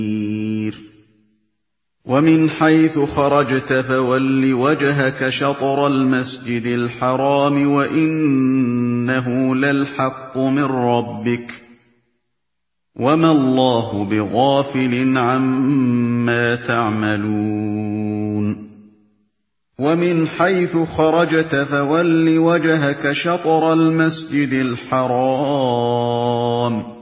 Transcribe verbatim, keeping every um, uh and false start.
ومن حيث خرجت فول وجهك شطر المسجد الحرام وإنه للحق من ربك وما الله بغافل عما تعملون ومن حيث خرجت فول وجهك شطر المسجد الحرام